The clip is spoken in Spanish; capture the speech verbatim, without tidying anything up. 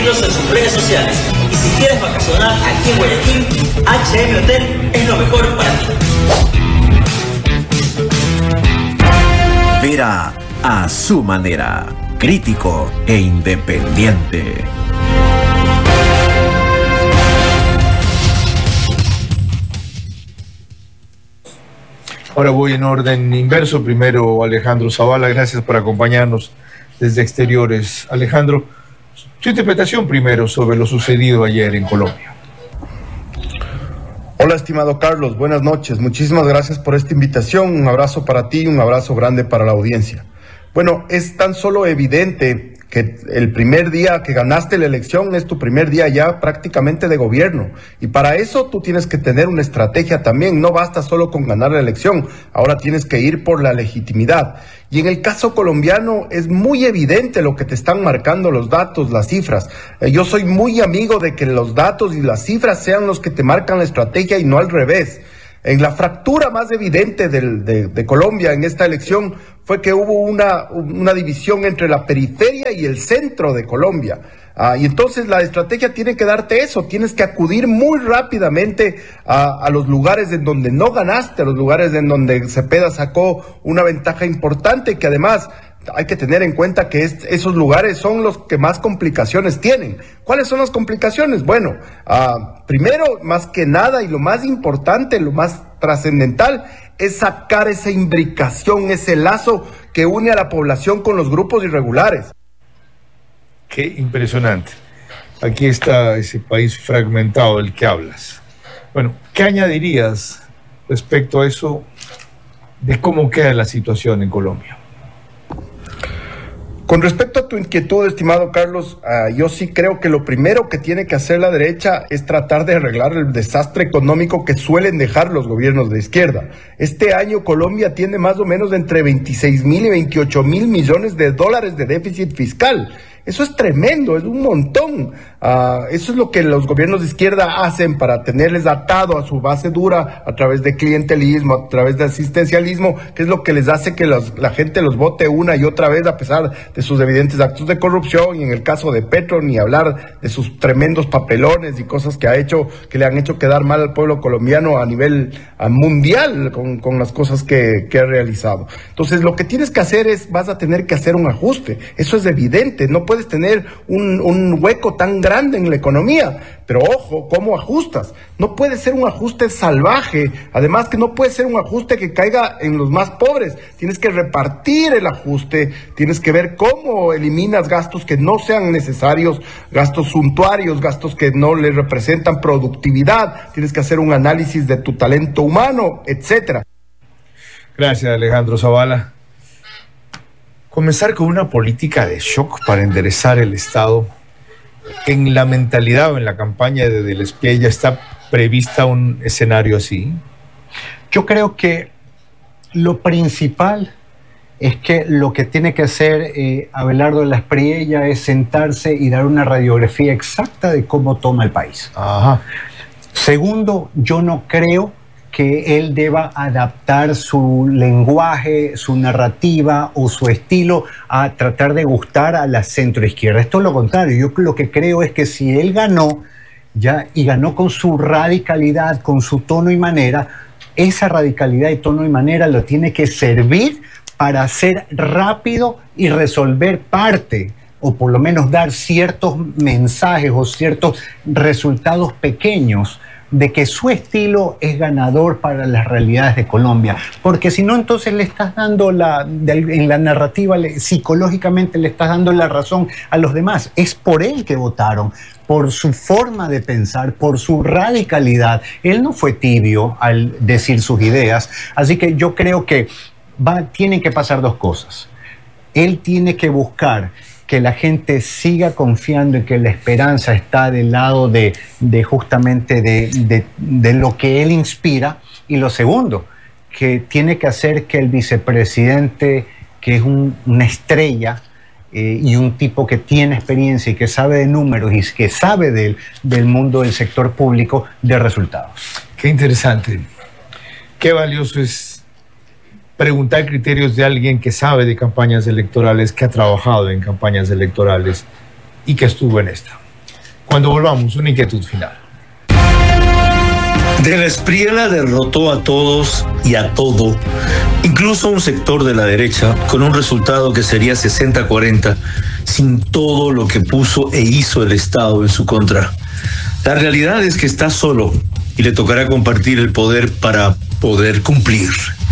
Síguelos en sus redes sociales. Y si quieres vacacionar aquí en Guayaquil, H M Hotel es lo mejor para ti. Vera a su manera, crítico e independiente. Ahora voy en orden inverso. Primero, Alejandro Zavala, gracias por acompañarnos desde Exteriores. Alejandro, tu interpretación primero sobre lo sucedido ayer en Colombia. Hola, estimado Carlos, buenas noches. Muchísimas gracias por esta invitación. Un abrazo para ti, un abrazo grande para la audiencia. Bueno, es tan solo evidente que el primer día que ganaste la elección es tu primer día ya prácticamente de gobierno. Y para eso tú tienes que tener una estrategia también. No basta solo con ganar la elección, ahora tienes que ir por la legitimidad. Y en el caso colombiano es muy evidente lo que te están marcando los datos, las cifras. Eh, yo soy muy amigo de que los datos y las cifras sean los que te marcan la estrategia y no al revés. En la fractura más evidente del, de, de Colombia en esta elección fue que hubo una, una división entre la periferia y el centro de Colombia. Ah, y entonces la estrategia tiene que darte eso, tienes que acudir muy rápidamente a, a los lugares en donde no ganaste, a los lugares en donde Cepeda sacó una ventaja importante, que además hay que tener en cuenta que es, esos lugares son los que más complicaciones tienen. ¿Cuáles son las complicaciones? Bueno, uh, primero, más que nada y lo más importante, lo más trascendental, es sacar esa imbricación, ese lazo que une a la población con los grupos irregulares. Qué impresionante. Aquí está ese país fragmentado del que hablas. Bueno, ¿qué añadirías respecto a eso de cómo queda la situación en Colombia? Con respecto a tu inquietud, estimado Carlos, uh, yo sí creo que lo primero que tiene que hacer la derecha es tratar de arreglar el desastre económico que suelen dejar los gobiernos de izquierda. Este año Colombia tiene más o menos entre veintiséis mil y veintiocho mil millones de dólares de déficit fiscal. Eso es tremendo, es un montón. Uh, eso es lo que los gobiernos de izquierda hacen para tenerles atado a su base dura a través de clientelismo, a través de asistencialismo, que es lo que les hace que los, la gente los vote una y otra vez a pesar de sus evidentes actos de corrupción. Y en el caso de Petro, ni hablar de sus tremendos papelones y cosas que ha hecho, que le han hecho quedar mal al pueblo colombiano a nivel a mundial con, con las cosas que, que ha realizado. Entonces, lo que tienes que hacer es, vas a tener que hacer un ajuste. Eso es evidente, no puedes tener un, un hueco tan grande en la economía, pero ojo, ¿cómo ajustas? No puede ser un ajuste salvaje, además que no puede ser un ajuste que caiga en los más pobres, tienes que repartir el ajuste, tienes que ver cómo eliminas gastos que no sean necesarios, gastos suntuarios, gastos que no le representan productividad, tienes que hacer un análisis de tu talento humano, etcétera. Gracias, Alejandro Zavala. Comenzar con una política de shock para enderezar el Estado. ¿En la mentalidad o en la campaña de Del Espía ya está prevista un escenario así? Yo creo que lo principal es que lo que tiene que hacer eh, Abelardo de la Espriella es sentarse y dar una radiografía exacta de cómo toma el país. Ajá. Segundo, yo no creo que él deba adaptar su lenguaje, su narrativa o su estilo a tratar de gustar a la centroizquierda. Esto es lo contrario. Yo lo que creo es que si él ganó, ya, y ganó con su radicalidad, con su tono y manera, esa radicalidad y tono y manera lo tiene que servir para ser rápido y resolver parte, o por lo menos dar ciertos mensajes o ciertos resultados pequeños de que su estilo es ganador para las realidades de Colombia, porque si no, entonces le estás dando la, de, en la narrativa, le, psicológicamente le estás dando la razón a los demás. Es por él que votaron, por su forma de pensar, por su radicalidad. Él no fue tibio al decir sus ideas, así que yo creo que va, tienen que pasar dos cosas. Él tiene que buscar que la gente siga confiando en que la esperanza está del lado de, de justamente de, de, de lo que él inspira. Y lo segundo, que tiene que hacer que el vicepresidente, que es un, una estrella eh, y un tipo que tiene experiencia y que sabe de números y que sabe del, del mundo del sector público, dé resultados. Qué interesante. Qué valioso es preguntar criterios de alguien que sabe de campañas electorales, que ha trabajado en campañas electorales y que estuvo en esta. Cuando volvamos, una inquietud final. De la Espriella derrotó a todos y a todo, incluso a un sector de la derecha, con un resultado que sería sesenta a cuarenta, sin todo lo que puso e hizo el Estado en su contra. La realidad es que está solo y le tocará compartir el poder para poder cumplir.